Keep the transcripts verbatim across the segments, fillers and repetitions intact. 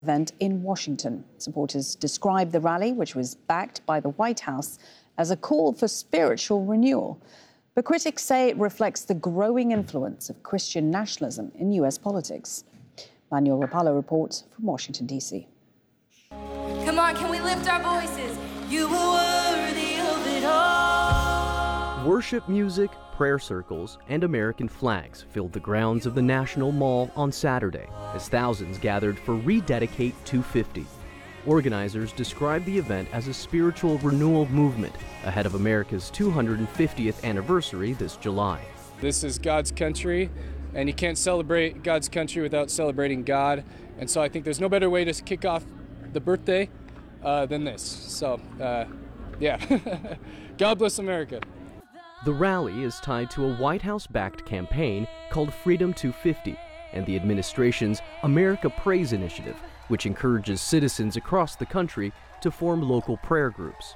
Event in Washington. Supporters described the rally, which was backed by the White House, as a call for spiritual renewal. But critics say it reflects the growing influence of Christian nationalism in U S politics. Manuel Rapallo reports from Washington, D C. Come on, can we lift our voices? You were worthy of it all. Worship music, prayer circles, and American flags filled the grounds of the National Mall on Saturday as thousands gathered for Rededicate two fifty. Organizers described the event as a spiritual renewal movement ahead of America's two hundred fiftieth anniversary this July. This is God's country, and you can't celebrate God's country without celebrating God. And so I think there's no better way to kick off the birthday uh, than this. So, uh, yeah, God bless America. The rally is tied to a White House-backed campaign called Freedom two fifty and the administration's America Prays initiative, which encourages citizens across the country to form local prayer groups.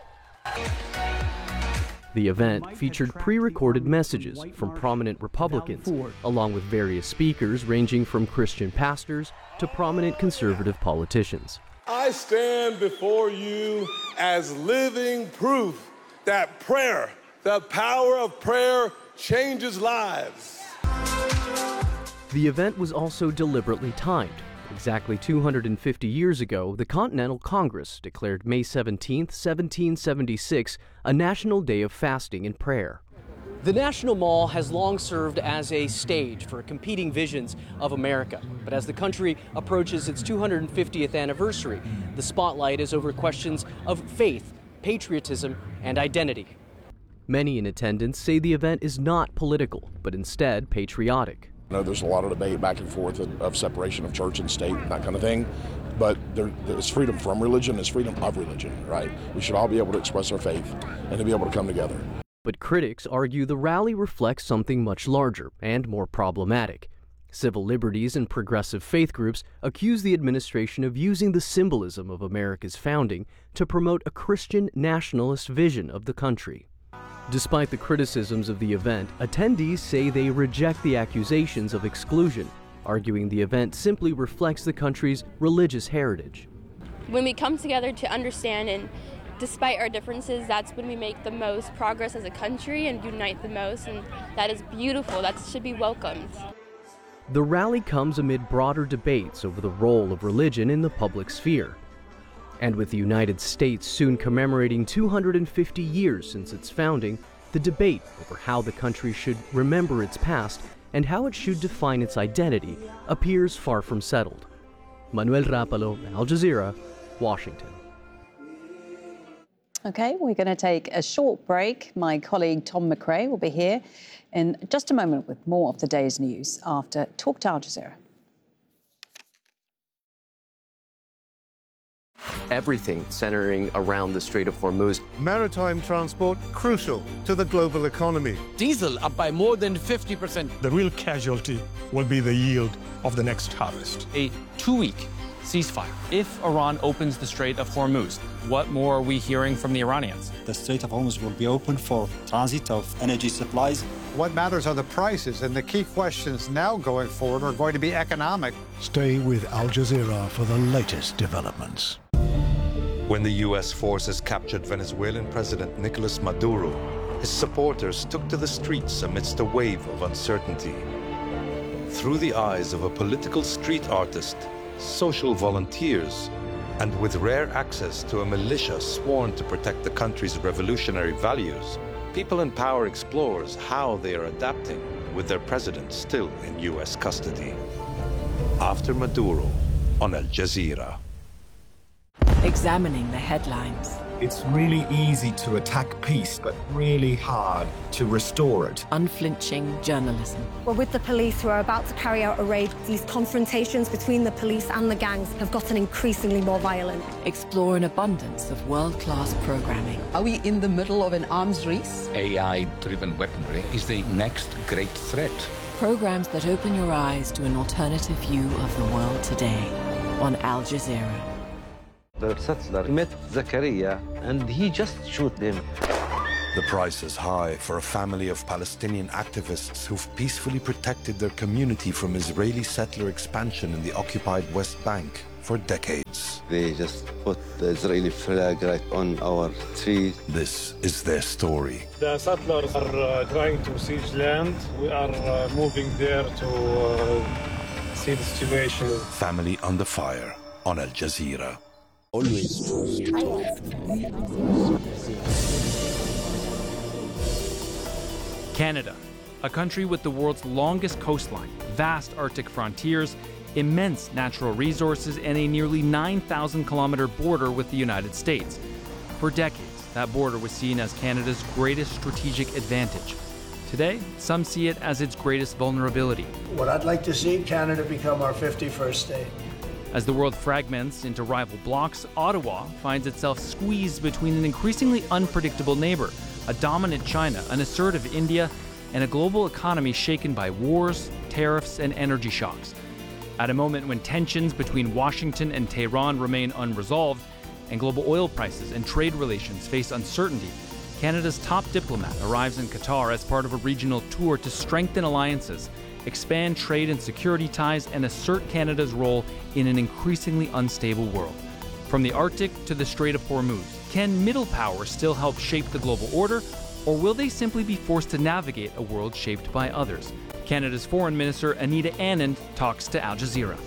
The event featured pre-recorded messages from prominent Republicans, along with various speakers ranging from Christian pastors to prominent conservative politicians. I stand before you as living proof that prayer, the power of prayer, changes lives. The event was also deliberately timed. Exactly two hundred fifty years ago, the Continental Congress declared May seventeenth, seventeen seventy-six, a national day of fasting and prayer. The National Mall has long served as a stage for competing visions of America. But as the country approaches its two hundred fiftieth anniversary, the spotlight is over questions of faith, patriotism, and identity. Many in attendance say the event is not political, but instead patriotic. I know there's a lot of debate back and forth of, of separation of church and state and that kind of thing, but there, there's freedom from religion, there's freedom of religion, right? We should all be able to express our faith and to be able to come together. But critics argue the rally reflects something much larger and more problematic. Civil liberties and progressive faith groups accuse the administration of using the symbolism of America's founding to promote a Christian nationalist vision of the country. Despite the criticisms of the event, attendees say they reject the accusations of exclusion, arguing the event simply reflects the country's religious heritage. When we come together to understand, and despite our differences, that's when we make the most progress as a country and unite the most, and that is beautiful. That should be welcomed. The rally comes amid broader debates over the role of religion in the public sphere. And with the United States soon commemorating two hundred fifty years since its founding, the debate over how the country should remember its past and how it should define its identity appears far from settled. Manuel Rapallo, Al Jazeera, Washington. OK, we're going to take a short break. My colleague Tom McRae will be here in just a moment with more of the day's news after Talk to Al Jazeera. Everything centering around the Strait of Hormuz. Maritime transport crucial to the global economy. Diesel up by more than fifty percent. The real casualty will be the yield of the next harvest. A two-week ceasefire. If Iran opens the Strait of Hormuz, what more are we hearing from the Iranians? The Strait of Hormuz will be open for transit of energy supplies. What matters are the prices, and the key questions now going forward are going to be economic. Stay with Al Jazeera for the latest developments. When the U S forces captured Venezuelan President Nicolas Maduro, his supporters took to the streets amidst a wave of uncertainty. Through the eyes of a political street artist, social volunteers, and with rare access to a militia sworn to protect the country's revolutionary values, People in Power explores how they are adapting with their president still in U S custody. After Maduro on Al Jazeera. Examining the headlines. It's really easy to attack peace, but really hard to restore it. Unflinching journalism. We're with the police who are about to carry out a raid. These confrontations between the police and the gangs have gotten increasingly more violent. Explore an abundance of world-class programming. Are we in the middle of an arms race? A I-driven weaponry is the next great threat. Programs that open your eyes to an alternative view of the world today on Al Jazeera. The settler met Zakaria and he just shoot them. The price is high for a family of Palestinian activists who've peacefully protected their community from Israeli settler expansion in the occupied West Bank for decades. They just put the Israeli flag right on our tree. This is their story. The settlers are uh, trying to siege land. We are uh, moving there to uh, see the situation. Family Under Fire on Al Jazeera. Always true. Canada, a country with the world's longest coastline, vast Arctic frontiers, immense natural resources, and a nearly nine thousand kilometer border with the United States. For decades, that border was seen as Canada's greatest strategic advantage. Today, some see it as its greatest vulnerability. What I'd like to see, Canada become our fifty-first state. As the world fragments into rival blocs, Ottawa finds itself squeezed between an increasingly unpredictable neighbor, a dominant China, an assertive India, and a global economy shaken by wars, tariffs, and energy shocks. At a moment when tensions between Washington and Tehran remain unresolved, and global oil prices and trade relations face uncertainty, Canada's top diplomat arrives in Qatar as part of a regional tour to strengthen alliances, expand trade and security ties, and assert Canada's role in an increasingly unstable world. From the Arctic to the Strait of Hormuz, can middle powers still help shape the global order, or will they simply be forced to navigate a world shaped by others? Canada's Foreign Minister Anita Anand talks to Al Jazeera.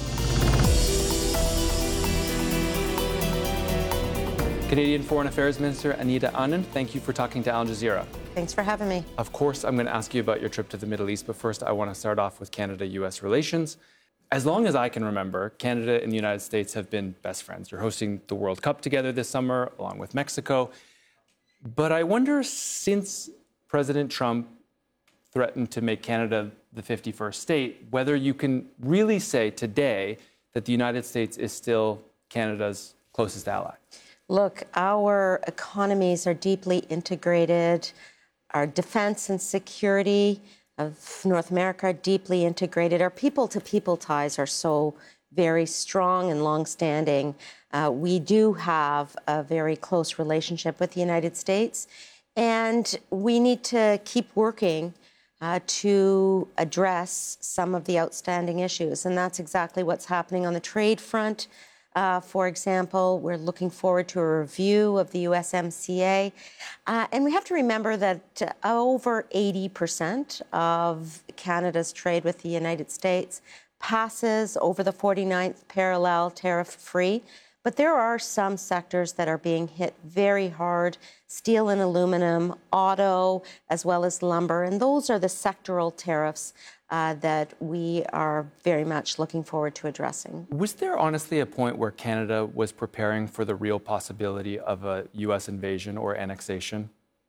Canadian Foreign Affairs Minister Anita Anand, thank you for talking to Al Jazeera. Thanks for having me. Of course, I'm going to ask you about your trip to the Middle East, but first I want to start off with Canada U S relations. As long as I can remember, Canada and the United States have been best friends. You're hosting the World Cup together this summer, along with Mexico. But I wonder, since President Trump threatened to make Canada the fifty-first state, whether you can really say today that the United States is still Canada's closest ally. Look, our economies are deeply integrated. Our defense and security of North America are deeply integrated. Our people-to-people ties are so very strong and long-standing. Uh, we do have a very close relationship with the United States, and we need to keep working uh, to address some of the outstanding issues, and that's exactly what's happening on the trade front. Uh, for example, we're looking forward to a review of the U S M C A. Uh, and we have to remember that uh, over eighty percent of Canada's trade with the United States passes over the forty-ninth parallel tariff-free. But there are some sectors that are being hit very hard: steel and aluminum, auto, as well as lumber. And those are the sectoral tariffs uh, that we are very much looking forward to addressing. Was there honestly a point where Canada was preparing for the real possibility of a U S invasion or annexation?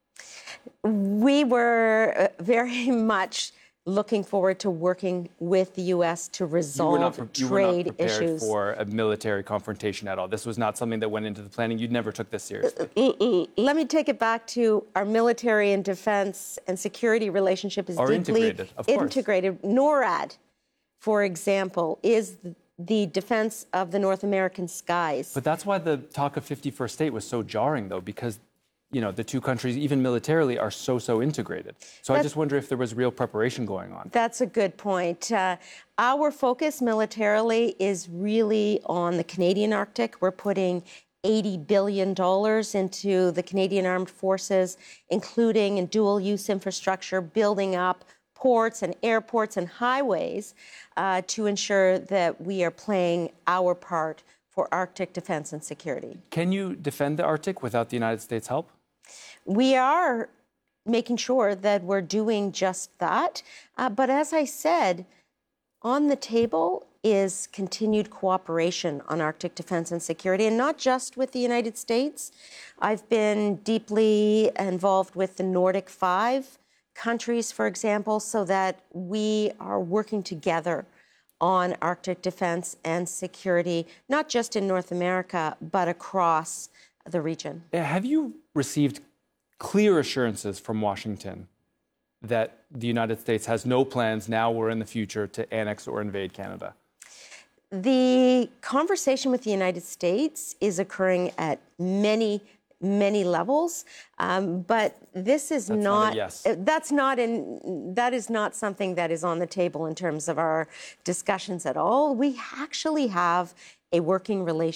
We were very much looking forward to working with the U S to resolve you were not, you trade were not prepared issues. for a military confrontation at all. This was not something that went into the planning. You never took this seriously. Let me take it back to our military and defense and security relationship is Are deeply integrated, of course. integrated. NORAD, for example, is the defense of the North American skies. But that's why the talk of fifty-first state was so jarring, though, because you know, the two countries, even militarily, are so, so integrated. So That's, I just wonder if there was real preparation going on. That's a good point. Uh, our focus militarily is really on the Canadian Arctic. We're putting eighty billion dollars into the Canadian Armed Forces, including in dual-use infrastructure, building up ports and airports and highways uh, to ensure that we are playing our part for Arctic defense and security. Can you defend the Arctic without the United States' help? We are making sure that we're doing just that. Uh, but as I said, on the table is continued cooperation on Arctic defense and security, and not just with the United States. I've been deeply involved with the Nordic Five countries, for example, so that we are working together on Arctic defense and security, not just in North America, but across the region. Have you received clear assurances from Washington that the United States has no plans now or in the future to annex or invade Canada? The conversation with the United States is occurring at many many levels, um, but this is That's not, not a yes. uh, that's not in that is not something that is on the table in terms of our discussions at all. We actually have a working relationship